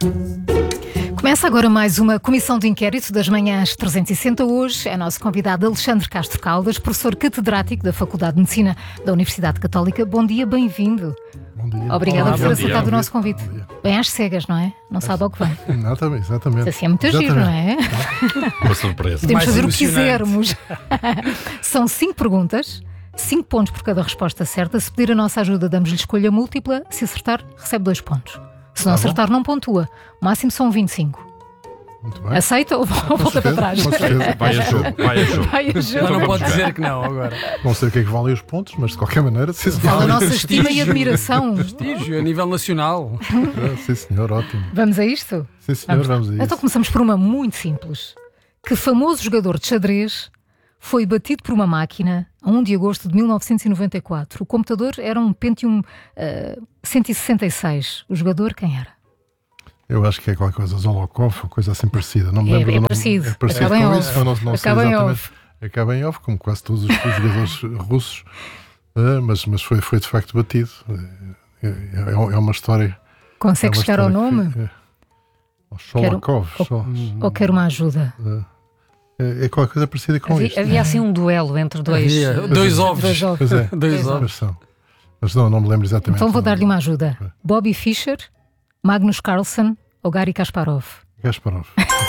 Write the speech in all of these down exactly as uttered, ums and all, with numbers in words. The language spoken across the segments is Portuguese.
Começa agora mais uma comissão de inquérito das manhãs trezentos e sessenta. Hoje é nosso convidado Alexandre Castro Caldas, professor catedrático da Faculdade de Medicina da Universidade Católica. Bom dia, bem-vindo. Bom dia. Obrigada Olá, por ter aceitado dia. o nosso convite. Bem às cegas, não é? Não sabe ao que vem. Exatamente, exatamente. Assim é muito giro, não é? Uma surpresa. Podemos Mais fazer o que emocionante. quisermos. São cinco perguntas, cinco pontos por cada resposta certa. Se pedir a nossa ajuda, damos-lhe escolha múltipla. Se acertar, recebe dois pontos. Se não Tá acertar, não pontua. O máximo são vinte e cinco. Muito bem. Aceita ou volta para trás? Com certeza. Vai a jogo, vai a jogo. Vai a jogo. Mas não pode dizer que não agora. Não sei o que é que valem os pontos, mas de qualquer maneira, sim Fala a senhor. nossa estima e admiração. Prestígio a nível nacional. Sim senhor, ótimo. Vamos a isto? Sim senhor, vamos a isso. Então começamos por uma muito simples. Que famoso jogador de xadrez foi batido por uma máquina a um de agosto de mil novecentos e noventa e quatro? O computador era um Pentium uh, cento e sessenta e seis. O jogador quem era? Eu acho que é qualquer coisa, Zolokov, ou coisa assim parecida. Não me É, lembro é do nome. parecido. É parecido Acaba em com off. isso, mas não, não sei Acaba em exatamente. off. Acaba em off, como quase todos os, os jogadores russos. Ah, mas mas foi, foi de facto batido. É, é, é uma história. Consegue é uma chegar ao história nome? que- é, ao Sholokov. Ou- só- Ou quer uma ajuda? é, é qualquer coisa parecida com Havia, isto. havia assim um duelo entre dois. Havia dois ovos. Dois ovos. Pois é. Dois Dois ovos. Mas são. Mas não, não me lembro exatamente. Então vou dar-lhe uma ajuda. Bobby Fischer, Magnus Carlsen ou Garry Kasparov? Kasparov.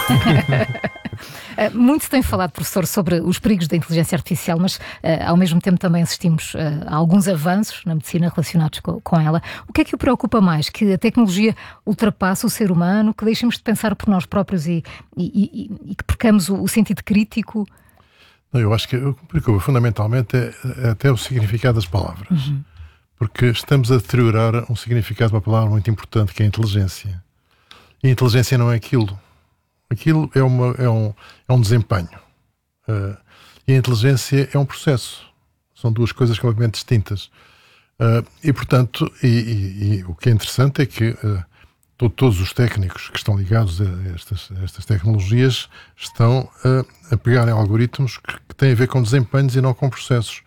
Uh, muito se tem falado, professor, sobre os perigos da inteligência artificial, mas uh, ao mesmo tempo também assistimos uh, a alguns avanços na medicina relacionados co- com ela. O que é que o preocupa mais? Que a tecnologia ultrapasse o ser humano, que deixemos de pensar por nós próprios e, e, e, e que percamos o, o sentido crítico? Não, eu acho que o que me preocupa fundamentalmente é, é até o significado das palavras. Uhum. Porque estamos a deteriorar um significado de uma palavra muito importante, que é a inteligência. E a inteligência não é aquilo. Aquilo é, uma, é, um, é um desempenho. Uh, e a inteligência é um processo. São duas coisas completamente distintas. Uh, e, portanto, e, e, e o que é interessante é que uh, to, todos os técnicos que estão ligados a estas, a estas tecnologias estão uh, a pegar em algoritmos que, que têm a ver com desempenhos e não com processos.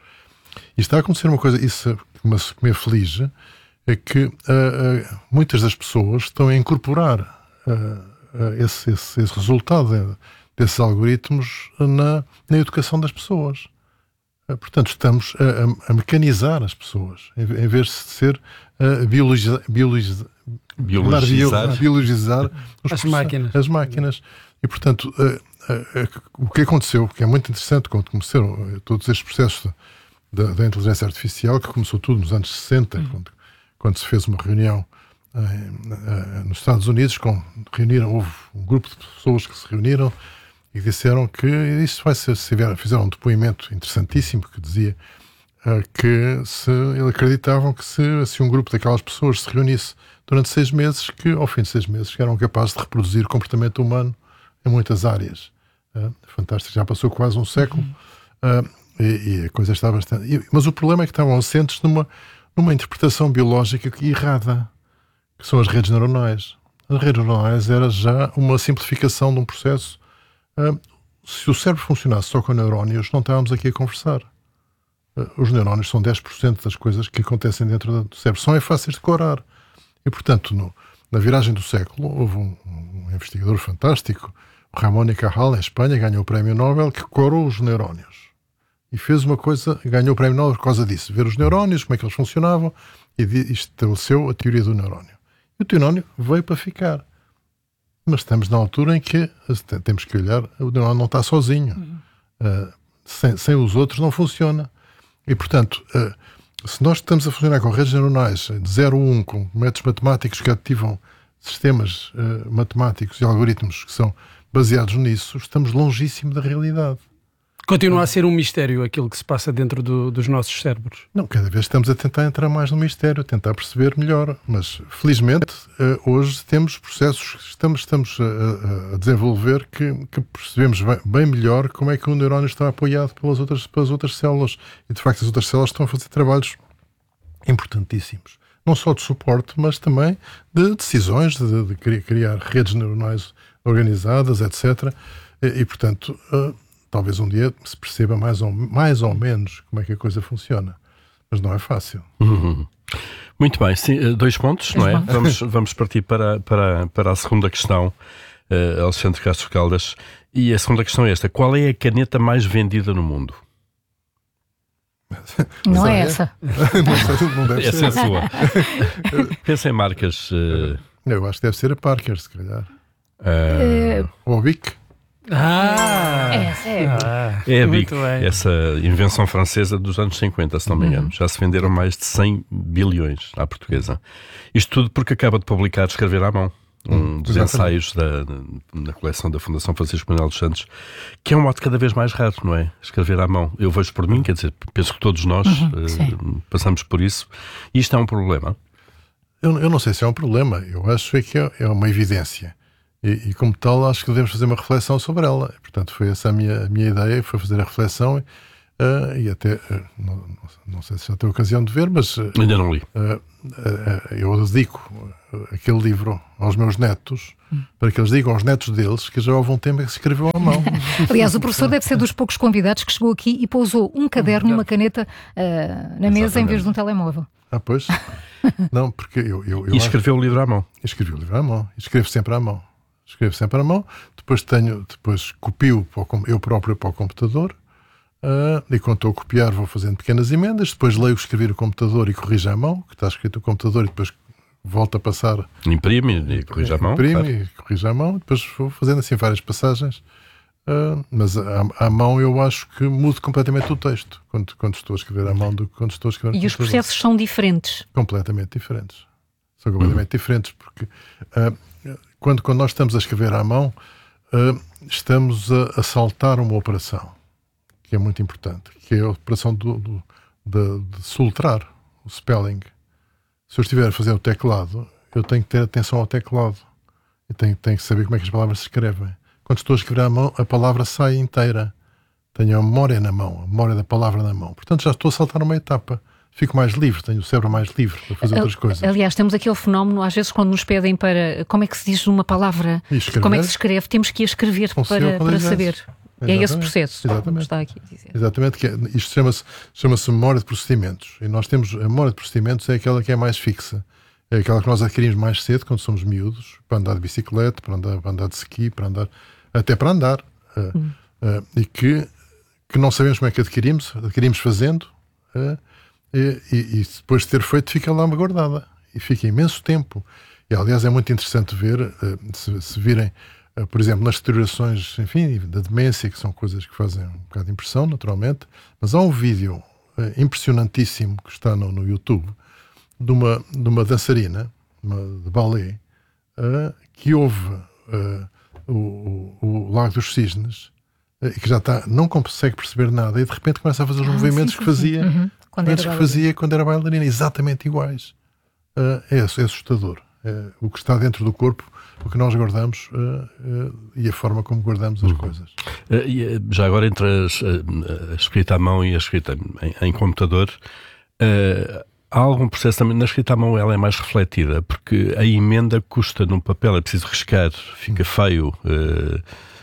E está a acontecer uma coisa, isso que me, que me aflige, é que uh, uh, muitas das pessoas estão a incorporar uh, uh, esse, esse, esse resultado de, desses algoritmos na, na educação das pessoas. Uh, portanto, estamos a, a, a mecanizar as pessoas, em, em vez de ser a biologiza, biologiza, Biologizar. bio- biologizar os As processos- máquinas. as máquinas. E, portanto, uh, uh, uh, o que aconteceu, que é muito interessante, quando começaram uh, todos estes processos da, da inteligência artificial, que começou tudo nos anos sessenta, Uhum. quando, quando se fez uma reunião eh, eh, nos Estados Unidos, com, reuniram, houve um grupo de pessoas que se reuniram e disseram que isso vai ser, se tiver- fizeram um depoimento interessantíssimo que dizia eh, que se, eles acreditavam que se, se um grupo daquelas pessoas se reunisse durante seis meses, que ao fim de seis meses eram capazes de reproduzir o comportamento humano em muitas áreas. Eh, fantástico, já passou quase um século. Eh, E, e a coisa está bastante... e- mas o problema é que estavam assentes numa, numa interpretação biológica errada, que são as redes neuronais. As redes neuronais era já uma simplificação de um processo. Ah, se o cérebro funcionasse só com neurónios, não estávamos aqui a conversar. Ah, os neurónios são dez por cento das coisas que acontecem dentro do cérebro. São é fáceis de decorar. E, portanto, no, na viragem do século, houve um, um investigador fantástico, o Ramón y Cajal, em Espanha, ganhou o prémio Nobel, que decorou os neurónios. E fez uma coisa, ganhou o prémio Nobel por causa disso. Ver os neurónios, como é que eles funcionavam, e di- estabeleceu a teoria do neurónio. E o neurónio veio para ficar. Mas estamos na altura em que eh, temos que olhar, o neurónio não está sozinho. Uh, sem, sem os outros não funciona. E, portanto, uh, se nós estamos a funcionar com redes neuronais de zero a um, com métodos matemáticos que ativam sistemas uh, matemáticos e algoritmos que são baseados nisso, estamos longíssimo da realidade. Continua a ser um mistério aquilo que se passa dentro do- dos nossos cérebros. Não, cada vez estamos a tentar entrar mais no mistério, tentar perceber melhor, mas felizmente eh, hoje temos processos que estamos, estamos a, a- a desenvolver que, que percebemos bem, bem melhor como é que o neurónio está apoiado pelas outras, pelas outras células, e de facto as outras células estão a fazer trabalhos importantíssimos, não só de suporte, mas também de decisões, de, de cri- criar redes neuronais organizadas, etcétera. E, e portanto, eh, talvez um dia se perceba mais ou, mais ou menos como é que a coisa funciona. Mas não é fácil. Uhum. Muito bem, sim, dois pontos, não é? Vamos, vamos partir para, para, para a segunda questão, uh, Alexandre Castro Caldas. E a segunda questão é esta: qual é a caneta mais vendida no mundo? Não é é? essa. Não deve Essa ser. é a sua. Pensa em marcas. Uh, Eu acho que deve ser a Parker, se calhar. uh, Ou a Bic. Ah! Essa é. Ah, É a muito Bic, bem. essa invenção francesa dos anos cinquenta, se não me engano. Já se venderam mais de cem bilhões à portuguesa. Isto tudo porque acaba de publicar Escrever à Mão, um dos Exatamente. ensaios da, da coleção da Fundação Francisco Manuel dos Santos, que é um modo cada vez mais raro, não é? Escrever à mão. Eu vejo por mim, quer dizer, penso que todos nós Uhum, uh, passamos por isso. E isto é um problema. Eu, eu não sei se é um problema, eu acho é que é, é uma evidência. E, e como tal, acho que devemos fazer uma reflexão sobre ela. Portanto, foi essa a minha, a minha ideia, foi fazer a reflexão uh, e até, uh, não, não sei se já tenho ocasião de ver, mas uh, Ainda não li. uh, uh, eu dedico aquele livro aos meus netos, para que eles digam aos netos deles que já houve um tempo em que se escreveu à mão. Aliás, o professor deve ser dos poucos convidados que chegou aqui e pousou um caderno e uma caneta uh, na mesa em vez de um telemóvel. Ah, pois? Não, porque eu, eu, eu E escreveu o livro à mão. escrevi o livro à mão. Escrevo sempre à mão. Escrevo sempre à mão. Depois tenho, depois copio para o, com- eu próprio para o computador. ah, e quando estou a copiar vou fazendo pequenas emendas. Depois leio o que escrevi no computador e corrijo à mão, que está escrito no computador, e depois volto a passar. Imprime e corrige à mão. Imprimo claro. e corrijo à mão. Depois vou fazendo assim várias passagens. Ah, mas à, à mão eu acho que mudo completamente o texto quando, quando estou a escrever à mão do que quando estou a escrever no E os computador. processos são diferentes. Completamente diferentes. São completamente diferentes, porque ah, quando, quando nós estamos a escrever à mão, ah, estamos a, a saltar uma operação, que é muito importante, que é a operação do, do, de, de soletrar, o spelling. Se eu estiver a fazer o teclado, eu tenho que ter atenção ao teclado. Eu tenho, tenho que saber como é que as palavras se escrevem. Quando estou a escrever à mão, a palavra sai inteira. Tenho a memória na mão, a memória da palavra na mão. Portanto, já estou a saltar uma etapa. Fico mais livre, tenho o cérebro mais livre para fazer outras coisas. Aliás, temos aquele fenómeno, às vezes, quando nos pedem para como é que se diz uma palavra, E escrever? como é que se escreve, temos que a escrever Com para, seu, com para dois saber. vezes. É esse Exatamente. processo, como Exatamente. está aqui a dizer. Exatamente, que é, isto chama-se chama-se memória de procedimentos. E nós temos, a memória de procedimentos é aquela que é mais fixa. É aquela que nós adquirimos mais cedo, quando somos miúdos, para andar de bicicleta, para andar, para andar de ski, para andar, até para andar. Uh, Hum. uh, e que, que não sabemos como é que adquirimos, adquirimos fazendo, uh, e, e, e depois de ter feito fica lá guardada. E fica imenso tempo. E aliás é muito interessante ver, uh, se, se virem, uh, por exemplo, nas deteriorações, enfim, da demência, que são coisas que fazem um bocado de impressão, naturalmente, mas há um vídeo uh, impressionantíssimo que está no, no YouTube, de uma, de uma dançarina uma, de balé uh, que ouve uh, o, o, o Lago dos Cisnes uh, e que já está, não consegue perceber nada e de repente começa a fazer os Ah, movimentos sim, que sim, fazia, sim. Uhum. Quando era movimentos que bailarina. fazia quando era bailarina, exatamente iguais. Uh, é, é assustador. Uh, o que está dentro do corpo, o que nós guardamos uh, uh, e a forma como guardamos as coisas. Uh, e, uh, já agora, entre as, uh, a escrita à mão e a escrita em, em computador, uh, há algum processo também. Na escrita à mão ela é mais refletida, porque a emenda custa no papel, é preciso riscar, fica feio. Uh,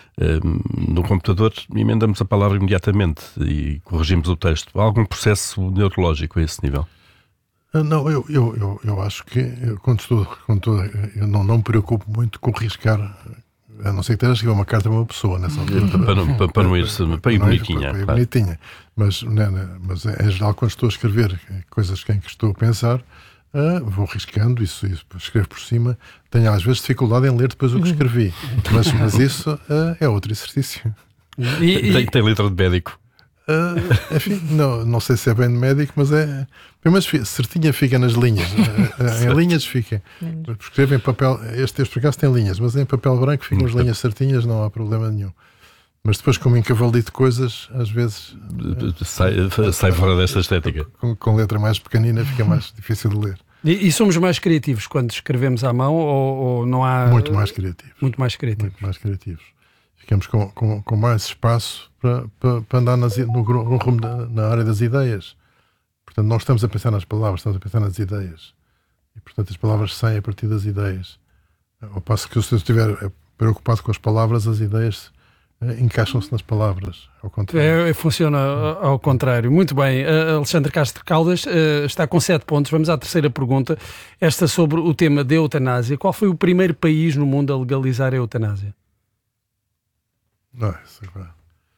uh, no computador emendamos a palavra imediatamente e corrigimos o texto. Há algum processo neurológico a esse nível? Uh, não, eu, eu, eu, eu acho que eu, quando estou, quando estou eu não, não me preocupo muito com riscar, a não ser que esteja a escrever uma carta a uma pessoa nessa altura. Para não, para, para não ir, para ir Não é? bonitinha. Para ir Claro. bonitinha. Mas, não, não, mas em geral, quando estou a escrever coisas em que estou a pensar, ah, vou riscando isso, isso, escrevo por cima. Tenho às vezes dificuldade em ler depois o que escrevi. Mas, mas isso ah, é outro exercício. E, e- Tem, tem letra de médico. Ah, enfim, não, não sei se é bem de médico, mas é. Pelo menos fi- certinha fica nas linhas. Ah, ah, em linhas fica. Escrevo em papel. Este, este por acaso tem linhas, mas em papel branco ficam as linhas certinhas, não há problema nenhum. Mas depois, como encavalito coisas, às vezes Sai, sai fora desta estética. com, com letra mais pequenina fica mais difícil de ler. e- e somos mais criativos quando escrevemos à mão ou, ou não há... Muito mais criativos. Muito mais criativos. Muito mais criativos. Ficamos com, com, com mais espaço para, para, para andar nas, i- no, gru- no rumo da, na área das ideias. Portanto, não estamos a pensar nas palavras, estamos a pensar nas ideias. E, portanto, as palavras saem a partir das ideias. Ao passo que se eu estiver preocupado com as palavras, as ideias encaixam-se nas palavras, ao contrário. É, funciona ao contrário. Muito bem. Alexandre Castro Caldas está com sete pontos. Vamos à terceira pergunta. Esta sobre o tema da eutanásia. Qual foi o primeiro país no mundo a legalizar a eutanásia? Não, isso, agora...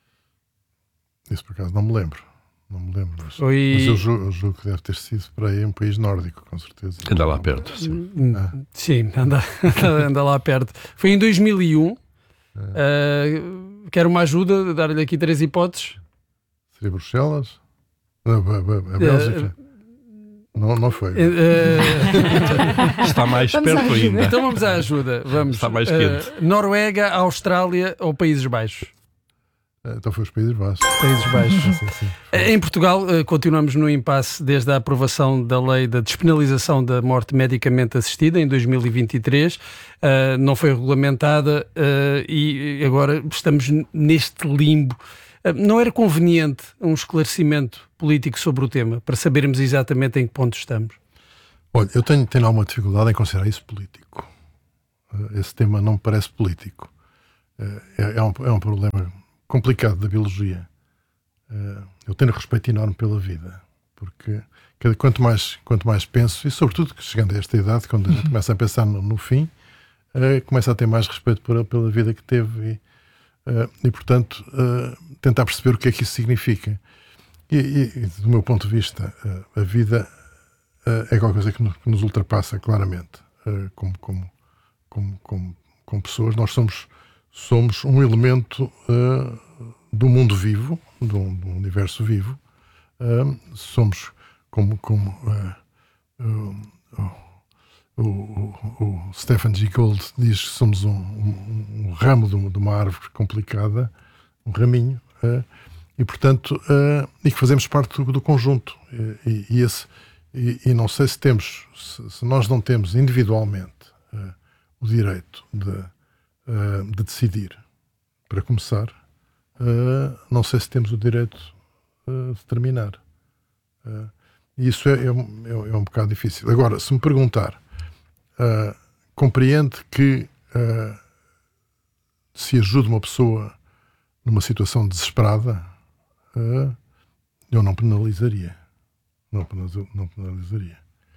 isso por acaso não me lembro. Não me lembro. Mas, foi... mas eu, julgo, eu julgo que deve ter sido para aí um país nórdico, com certeza. Anda lá perto. Sim, ah. sim anda, anda lá perto. Foi em dois mil e um. Uh, quero uma ajuda, dar-lhe aqui três hipóteses. Seria Bruxelas? A, a, a Bélgica? Uh, não, não foi. Uh, Está mais vamos perto ainda. Então vamos à ajuda. Vamos. Está mais quente. Uh, Noruega, Austrália ou Países Baixos? Então foi os Países Baixos. Países Baixos. sim, sim, em Portugal, continuamos no impasse desde a aprovação da lei da despenalização da morte medicamente assistida em dois mil e vinte e três. Uh, não foi regulamentada uh, e agora estamos neste limbo. Uh, não era conveniente um esclarecimento político sobre o tema, para sabermos exatamente em que ponto estamos? Olha, eu tenho, tenho alguma dificuldade em considerar isso político. Uh, esse tema não me parece político. Uh, é, é, um, é um problema complicado da biologia. Uh, eu tenho respeito enorme pela vida, porque cada, quanto, mais, quanto mais penso, e sobretudo chegando a esta idade, quando a gente começa a pensar no, no fim, uh, começa a ter mais respeito por, pela vida que teve e, uh, e portanto, uh, tentar perceber o que é que isso significa. E, e, e do meu ponto de vista, uh, a vida uh, é qualquer coisa que nos, que nos ultrapassa claramente. Uh, como, como, como, como, como pessoas, nós somos somos um elemento uh, do mundo vivo, do, do universo vivo. Uh, somos como, como uh, uh, o, o, o Stephen Jay Gould diz que somos um, um, um ramo de, de uma árvore complicada, um raminho, uh, e portanto uh, e que fazemos parte do, do conjunto. E, e, esse, e, e não sei se temos, se, se nós não temos individualmente uh, o direito de de decidir, para começar, uh, não sei se temos o direito uh, de terminar. Uh, e isso é, é, é, é um bocado difícil. Agora, se me perguntar, uh, compreende que uh, se ajuda uma pessoa numa situação desesperada, uh, eu não penalizaria. Não, não penalizaria.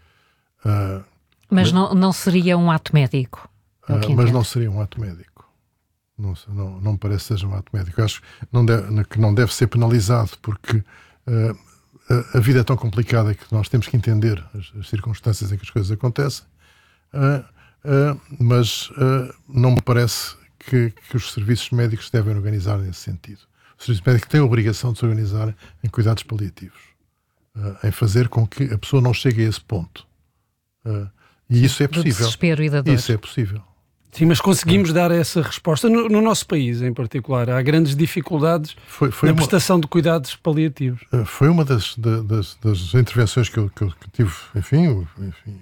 Uh, mas não, não seria um ato médico? Uh, mas não seria um ato médico. Não, não, não me parece que seja um ato médico. Eu acho que não deve, que não deve ser penalizado, porque uh, a, a vida é tão complicada que nós temos que entender as, as circunstâncias em que as coisas acontecem, uh, uh, mas uh, não me parece que, que os serviços médicos devem organizar nesse sentido. Os serviços médicos têm a obrigação de se organizar em cuidados paliativos, uh, em fazer com que a pessoa não chegue a esse ponto. Uh, e isso é possível. Do desespero e da dor. Isso é possível. Sim, mas conseguimos é. dar essa resposta no, no nosso país em particular. Há grandes dificuldades foi, foi na uma, prestação de cuidados paliativos. Foi uma das, das, das intervenções que eu, que eu tive, enfim, enfim,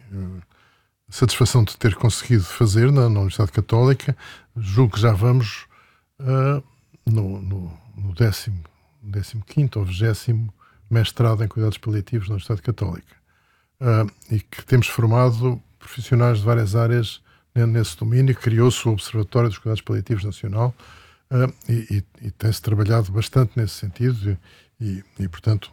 a satisfação de ter conseguido fazer na, na Universidade Católica. Julgo que já vamos uh, no, no, no décimo, décimo quinto ou vigésimo mestrado em cuidados paliativos na Universidade Católica. Uh, e que temos formado profissionais de várias áreas nesse domínio. Criou-se o Observatório dos Cuidados Paliativos Nacional uh, e, e, e tem-se trabalhado bastante nesse sentido e, e portanto,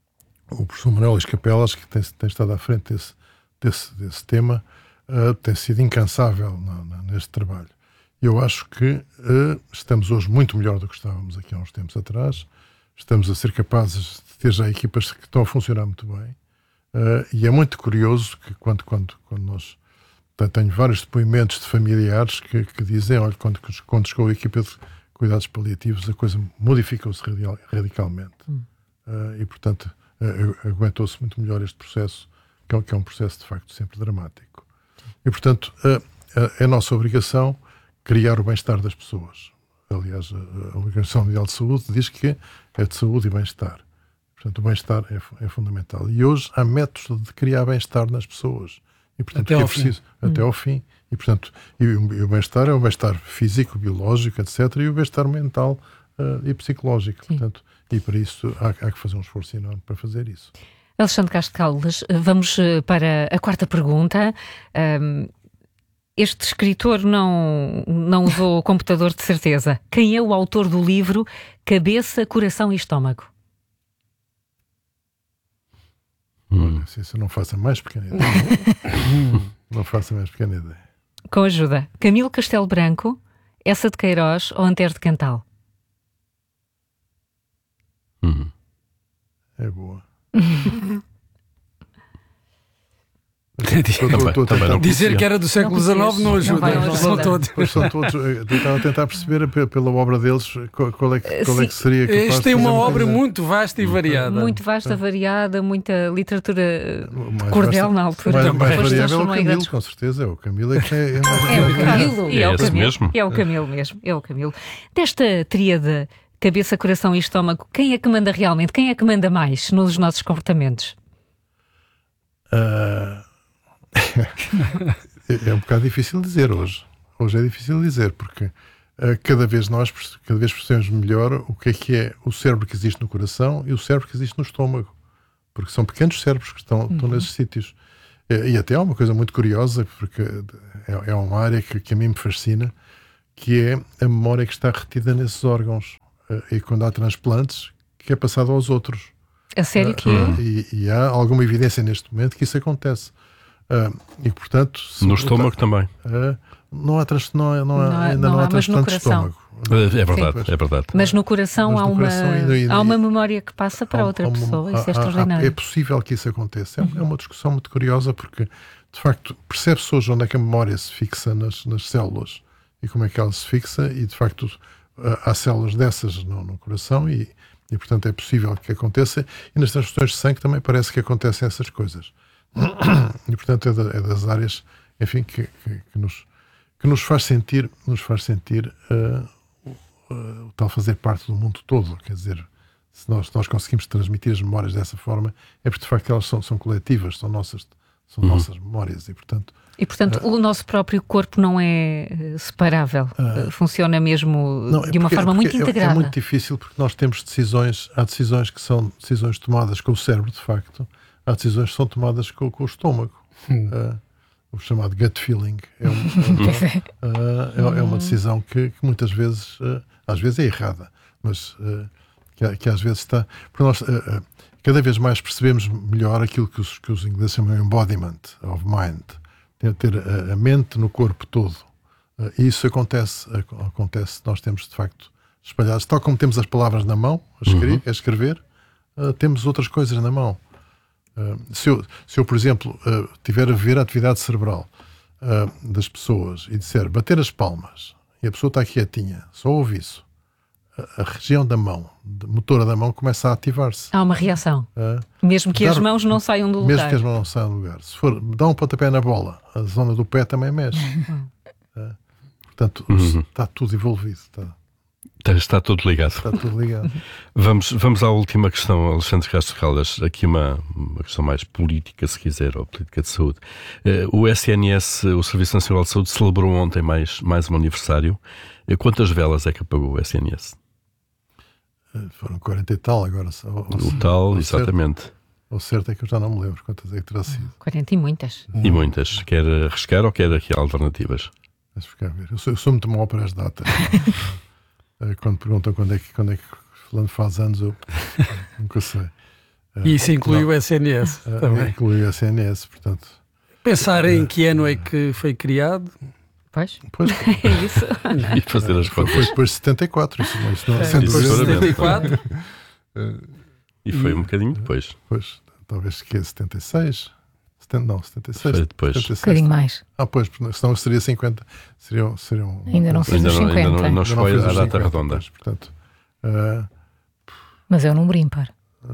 o professor Manuel Luís Capelas, que tem, tem estado à frente desse, desse, desse tema, uh, tem sido incansável na, na, neste trabalho. Eu acho que uh, estamos hoje muito melhor do que estávamos aqui há uns tempos atrás. Estamos a ser capazes de ter já equipas que estão a funcionar muito bem. Uh, e é muito curioso que quando, quando, quando nós... Tenho vários depoimentos de familiares que, que dizem, olha, quando, quando chegou a equipa de cuidados paliativos, a coisa modificou-se radicalmente. Hum. Uh, e, portanto, uh, aguentou-se muito melhor este processo, que é, que é um processo, de facto, sempre dramático. E, portanto, uh, uh, é nossa obrigação criar o bem-estar das pessoas. Aliás, a, a Organização Mundial de Saúde diz que é de saúde e bem-estar. Portanto, o bem-estar é, é fundamental. E hoje há métodos de criar bem-estar nas pessoas. E, portanto, até, é ao preciso, fim. até hum. ao fim. E, portanto, e o, e o bem-estar é o bem-estar físico, biológico, etcétera. E o bem-estar mental uh, e psicológico. Sim. Portanto, e para isso há, há que fazer um esforço enorme para fazer isso. Alexandre Castro Caldas, vamos para a quarta pergunta. Um, Este escritor não, não usou o computador de certeza. Quem é o autor do livro Cabeça, Coração e Estômago? Hum. Se isso não faça mais pequena ideia. Não faça mais pequena ideia. Com ajuda. Camilo Castelo Branco, Essa de Queiroz ou Antero de Cantal? Hum. É boa. Também, tô, tô, também não Dizer que era do século dezenove não ajuda. Não vai, não São ajuda. todos. Pois são todos. Eu estava a tentar perceber pe- pela obra deles qual, qual é, que, qual é que seria capaz Este de tem uma fazer obra coisa muito vasta e variada. Muito vasta, variada, muita literatura mais cordel vasta- na altura. Mais, Depois mais variável é o transformou em Camilo, grandes- com certeza. É o Camilo é que é, é mais É o variável. Camilo. É É o esse Camilo. mesmo. É o Camilo mesmo. É o Camilo. Desta tríade, cabeça, coração e estômago, quem é que manda realmente? Quem é que manda mais nos nossos comportamentos? Ah, é, é um bocado difícil dizer hoje. Hoje é difícil dizer, porque ah, cada vez nós perce- cada vez percebemos melhor o que é que é o cérebro que existe no coração e o cérebro que existe no estômago. Porque são pequenos cérebros que estão, estão nesses sítios. E, e até há uma coisa muito curiosa, porque é, é uma área que, que a mim me fascina, que é a memória que está retida nesses órgãos. Ah, e quando há transplantes, que é passado aos outros. A sério que é? E, e há alguma evidência neste momento que isso acontece. Ah, e portanto, se No botar- estômago também. ah, não há, trans, não há, não há, Não há- ainda não não há, há mas no transplante de coração. estômago. É verdade, Sim, é verdade. Mas no coração, Mas há, no uma, coração ainda- ainda- há uma memória que passa para Há- outra há uma- pessoa. Isso é há- há- extraordinário. É possível que isso aconteça. É, é uma discussão muito curiosa porque, de facto, percebe-se hoje onde é que a memória se fixa nas, nas células e como é que ela se fixa, e de facto há células dessas no, no coração e, e, portanto, é possível que aconteça. E nas transfusões de sangue também parece que acontecem essas coisas. E, portanto, é, da- é das áreas, enfim, que, que, que nos, que nos faz sentir, nos faz sentir uh, uh, o tal fazer parte do mundo todo. Quer dizer, se nós, nós conseguimos transmitir as memórias dessa forma, é porque de facto elas são, são coletivas, são nossas, são Uhum. nossas memórias, e portanto E, portanto, o nosso próprio corpo não é eh, separável. Eh, Funciona mesmo não, é de uma porque- forma é muito porque é- integrada. É muito difícil porque nós temos decisões, há decisões que são decisões tomadas com o cérebro, de facto, há decisões que são tomadas com, com o estômago. Uh, o chamado gut feeling é, um- é uma, uh, é- é uma decisão que, que muitas vezes, uh, às vezes é errada, mas uh, que, que às vezes está. Porque nós uh, uh, cada vez mais percebemos melhor aquilo que os, que os ingleses chamam de embodiment of mind, ter, ter a, a mente no corpo todo. Uh, e isso acontece, ac- acontece, nós temos de facto espalhados, tal como temos as palavras na mão, a escrever, a escrever uh, temos outras coisas na mão. Uh, se, eu, se eu, por exemplo, uh, tiver a ver a atividade cerebral uh, das pessoas e disser bater as palmas e a pessoa está quietinha, só ouve isso, a, a região da mão, de- motora da mão, começa a ativar-se. Há uma reação. Uh, Mesmo que dar- as mãos não saiam do mesmo lugar. que as mãos não saiam do lugar. Se for dar um pontapé na bola, a zona do pé também mexe. Uh, portanto, Uhum. está tudo envolvido, está, Está tudo ligado. está tudo ligado. Vamos, vamos à última questão, Alexandre Castro Caldas. Aqui uma, uma questão mais política, se quiser, ou política de saúde. Eh, o S N S, o Serviço Nacional de Saúde, celebrou ontem mais, mais um aniversário. Eh, Quantas velas é que apagou o S N S? Uh, foram quarenta e tal agora. Só, ou, O tal, exatamente. O certo é que eu já não me lembro quantas é que terá sido. quarenta e muitas. E muitas. Quer arriscar ou quer aqui alternativas? Deixa ficar a ver. Eu sou, eu sou muito mau para as datas. Eh, quando perguntam quando é que, quando é que fulano faz anos, eu nunca sei. Eh, E isso inclui não, o S N S eh, também. Inclui o S N S, portanto. Pensar em que ano é que foi criado. Pois, Depois, é isso. E fazer as foi, foi contas. depois de setenta e quatro, isso, não- isso não, sem Isso dúvida. seguramente. setenta e quatro. E foi um bocadinho depois. Depois, talvez que é setenta e seis. setenta, não, setenta e seis. Foi depois. setenta e Um seis. bocadinho mais. Ah, pois, porque senão seria cinquenta. Seriam, seriam Ainda não fez Ainda os não, ainda cinquenta. não, não chegou fez à os data cinquenta, redonda. pois, portanto, eh, Mas é um número ímpar.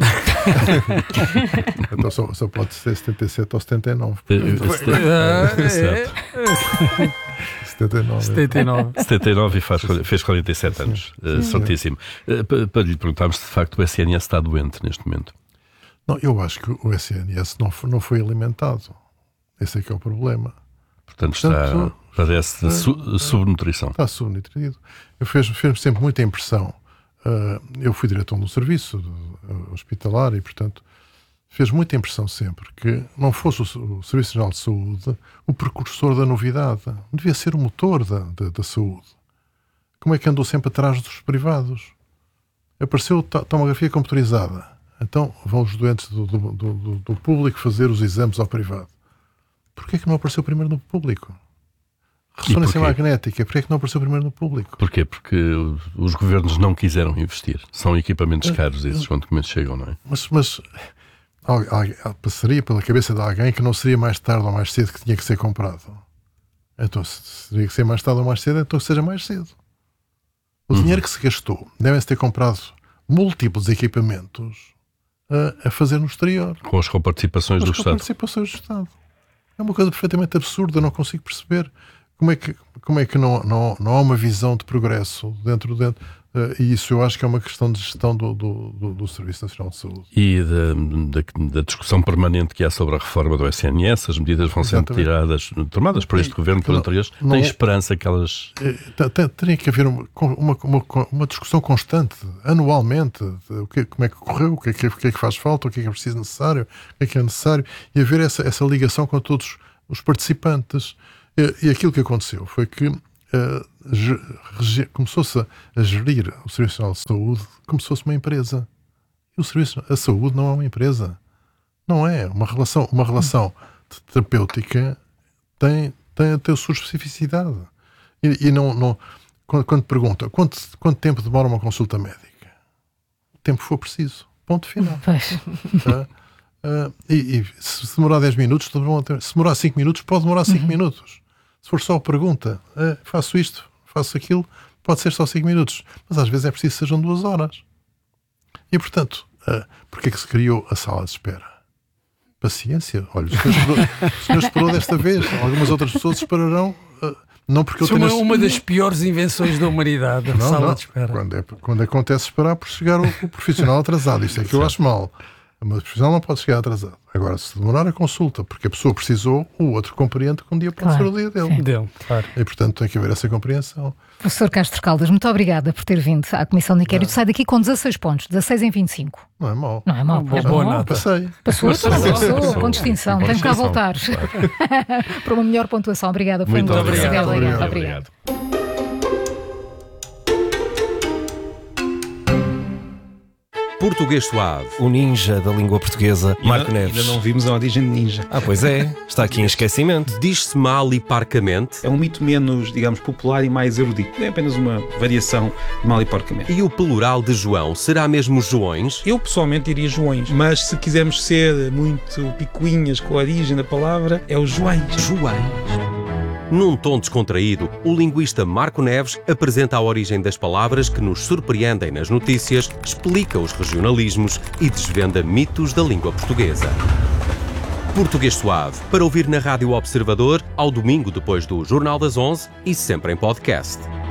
então só, só pode ser setenta e sete ou setenta e nove. Eh, eh, Ah, é, Certo. setenta e nove. setenta e nove. setenta e nove e faz, fez quarenta e sete anos. Uh, certíssimo. Uh, pa- para lhe perguntarmos se de facto o S N S está doente neste momento. Não, eu acho que o S N S não foi, não foi alimentado. Esse é que é o problema. Portanto, está, Portanto, padece de su- subnutrição. Está subnutrido. Eu fez, fez-me sempre muita impressão. Uh, eu fui diretor de um serviço uh, hospitalar e, portanto, fez muita impressão sempre que não fosse o, o Serviço Nacional de Saúde o precursor da novidade. Devia ser o motor da, da, da saúde. Como é que andou sempre atrás dos privados? Apareceu a tomografia computadorizada. Então vão os doentes do, do, do, do público fazer os exames ao privado. Porquê que não apareceu primeiro no público? Ressonância magnética, porquê que não apareceu primeiro no público? Porquê? Porque os governos não quiseram investir. São equipamentos caros esses quando documentos chegam, não é? Mas, mas passaria pela cabeça de alguém que não seria mais tarde ou mais cedo que tinha que ser comprado. Então, se teria que ser mais tarde ou mais cedo, então que seja mais cedo. O uhum. dinheiro que se gastou devem-se ter comprado múltiplos equipamentos a, a fazer no exterior. Com as coparticipações do Estado. Com as coparticipações do Estado. É uma coisa perfeitamente absurda, não consigo perceber como é que, como é que não, não, não há uma visão de progresso dentro dentro. Uh, e isso eu acho que é uma questão de gestão do, do, do, do Serviço Nacional de Saúde. E da, da, da discussão permanente que há sobre a reforma do S N S, as medidas vão sendo tiradas, tomadas por este e, governo, por anteriores, tem não, esperança que elas... Teria que haver uma, uma, uma, uma discussão constante, anualmente, o que, como é que correu, o que é que, o que é que faz falta, o que é que é preciso necessário, o que é que é necessário, e haver essa, essa ligação com todos os participantes. E, e aquilo que aconteceu foi que Uh, começou-se a, a gerir o Serviço Nacional de Saúde como se fosse uma empresa. E o Serviço, a saúde não é uma empresa. Não é. Uma relação, uma relação terapêutica tem, tem, tem a sua especificidade. E, e não, não, quando, quando pergunta quanto, quanto tempo demora uma consulta médica? O tempo for preciso. Ponto final. uh, uh, e, e se demorar dez minutos, se demorar cinco minutos, pode demorar cinco uhum. minutos. Se for só a pergunta, eh, faço isto, faço aquilo, pode ser só cinco minutos. Mas às vezes é preciso que sejam duas horas. E, portanto, uh, porquê é que se criou a sala de espera? Paciência. Olha, o senhor esperou, o senhor esperou desta vez. Algumas outras pessoas esperarão. Uh, não porque eu tenho... Isso é uma, uma das piores invenções da humanidade, a não, sala não. de espera. Quando, é, quando acontece esperar por chegar o, o profissional atrasado. Isto é que eu acho mal. Mas o profissional não pode chegar atrasado. Agora, se demorar a consulta porque a pessoa precisou, o outro compreende que um dia pode claro. ser o dia dele. dele claro. E, portanto, tem que haver essa compreensão. Professor Castro Caldas, muito obrigada por ter vindo à Comissão de Inquérito. Sai daqui com dezasseis pontos, dezasseis em vinte e cinco. Não é mau. Não é mau. Boa, boa nota. Passei. Passou, passou, passou, passou, com distinção. Tem que cá voltar. Claro. Para uma melhor pontuação. Obrigada. Foi muito um obrigado. Obrigado. obrigado. obrigado. Português Suave, o ninja da língua portuguesa, e Marco ainda, Neves. Ainda não vimos a origem de ninja. Ah, pois é, está aqui em esquecimento. Diz-se mal e parcamente. É um mito menos, digamos, popular e mais erudito. É apenas uma variação de mal e porcamente. E o plural de João será mesmo Joões? Eu pessoalmente diria Joões, mas se quisermos ser muito picuinhas com a origem da palavra, é o Joões. Joões. Num tom descontraído, o linguista Marco Neves apresenta a origem das palavras que nos surpreendem nas notícias, explica os regionalismos e desvenda mitos da língua portuguesa. Português Suave, para ouvir na Rádio Observador, ao domingo depois do Jornal das onze e sempre em podcast.